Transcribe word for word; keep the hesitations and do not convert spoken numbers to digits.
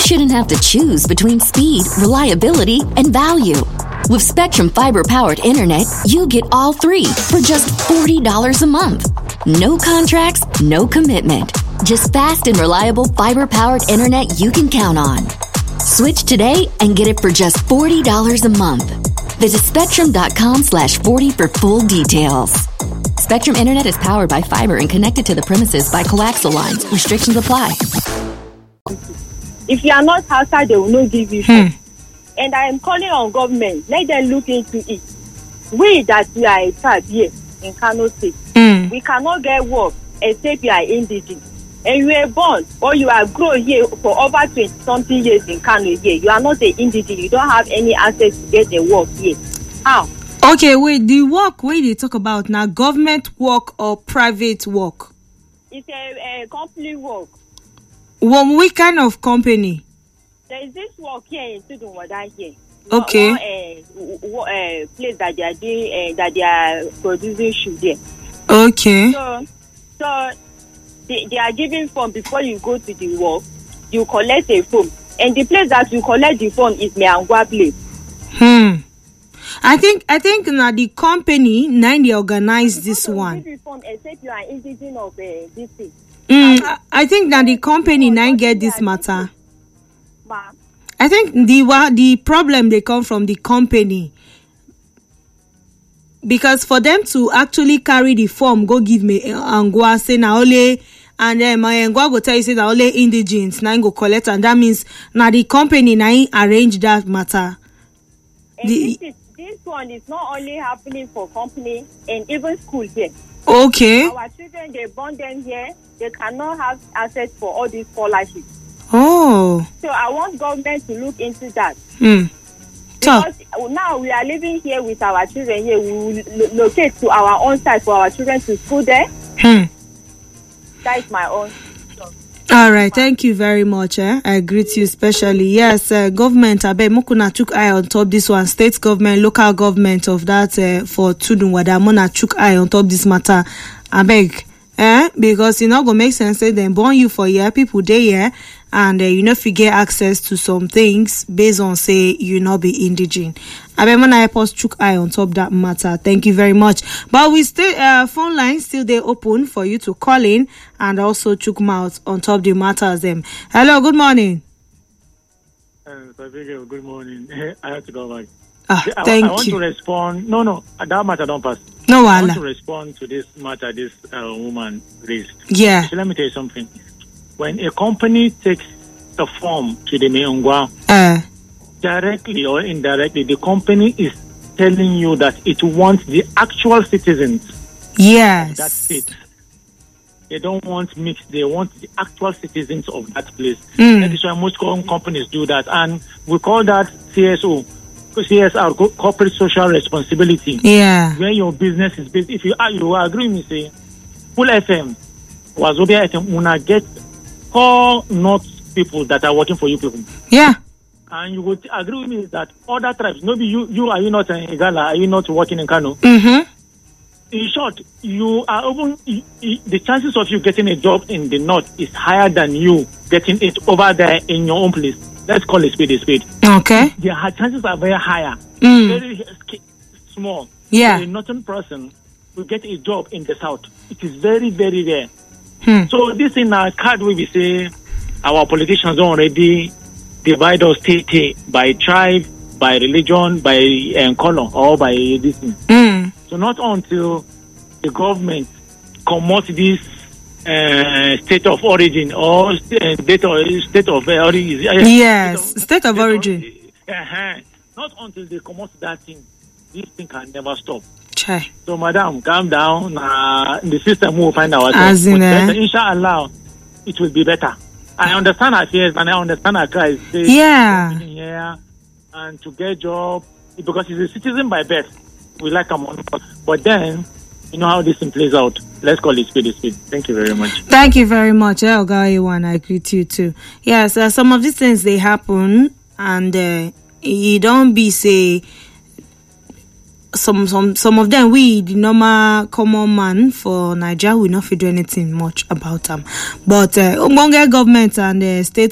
shouldn't have to choose between speed, reliability, and value. With Spectrum Fiber-powered internet, you get all three for just forty dollars a month. No contracts, no commitment. Just fast and reliable fiber-powered internet you can count on. Switch today and get it for just forty dollars a month. Visit spectrum.com slash 40 for full details. Spectrum Internet is powered by fiber and connected to the premises by coaxial lines. Restrictions apply. If you are not outside, they will not give you Hmm. food. And I am calling on government, let them look into it. We that we are a tribe here in Kano State, Mm. we cannot get work except you are indigenous. And you were born or you are grown here for over twenty something years in Kano here. You are not an indigenous. You don't have any access to get a work here. How? Okay, wait, the work wey they talk about now, government work or private work? It's a, a company work. Well, which kind of company? There is this work here in Tudunwada here. Okay. One, uh, w- uh, place that they are doing, uh, that they are producing shoe there. Okay. So, so they, they are giving form before you go to the work. You collect a form, and the place that you collect the form is Meangwa place. Hmm. I think I think now the company nine they organize this You one. give the form except you are indigenous of uh, this thing. Mm, I- I think now the company nine get this matter. Ma, I think the wa- the problem they come from the company, because for them to actually carry the form go give me angwa say na only, and then my angwa go tell you say na only indigens na go collect, and that means now the company na arrange that matter. and The- this, is, this one is not only happening for company and even school here. Okay. Our children, they born them here, they cannot have access for all these scholarships. Oh. So I want government to look into that. Hmm. So. Because now we are living here with our children here. We will lo- locate to our own side for our children to school there. Hmm. That is my own. All right, thank you very much. Eh? I greet you specially. Yes, uh, government, I bet Mukuna took eye on top this one. State government, local government of that uh, for Tudunwada, Muna took eye on top this matter. I beg, eh? Because it not gonna make sense. Say them born you for year, people they here, and uh, you know if you get access to some things based on say you not be indigent. I bet Muna help us took eye on top that matter. Thank you very much. But we still uh, phone lines still they open for you to call in and also chook mouth on top the matters them. Hello, good morning. Uh, good morning. I have to go back. Ah, I, thank I want you. to respond. No, no, that matter don't pass. No, I want to wala. respond to this matter this uh, woman raised. Yeah. So let me tell you something. When a company takes a form to the Meongwa, Uh, directly or indirectly, the company is telling you that it wants the actual citizens of that yes. state. They don't want mixed. They want the actual citizens of that place. Mm. That is why most com- companies do that, and we call that C S O, C S R, co- corporate social responsibility. Yeah. Where your business is based. If you are, you agree with me, say, Full F M, Wazobia F M, una get call not people that are working for you people. Yeah. And you would agree with me that other tribes, maybe you, you are you not in Igala, are you not working in Kano? Mm-hmm. In short, you are even you, you, the chances of you getting a job in the north is higher than you getting it over there in your own place. Let's call a spade a spade. Okay. The ha- chances are very higher, Mm. very sk- small. Yeah. A northern person will get a job in the south. It is very, very rare. Hmm. So this in our card where we say our politicians don't already divide us t- t- by tribe, by religion, by um, color, or by this thing. Mm. So not until the government commit this uh, state of origin or st- state of state of uh, origin. uh, Yes. State of origin. uh-huh. Not until they commit that thing, this thing can never stop. Chai. So, madam, calm down. Uh, the system will find ourselves. As in, But eh? better, inshallah, it will be better. I understand our fears and I understand our cries. Say, Yeah. Here and to get job because he's a citizen by birth. We like him, but then you know how this thing plays out. Let's call it speed, speed. Thank you very much. Thank you very much. Eh, Oga Iwan, I agree to you too. Yes, uh, some of these things they happen, and uh, you don't be say some some some of them we the normal common man for Nigeria will not fit do anything much about them. But uh, Umbonge government and uh, state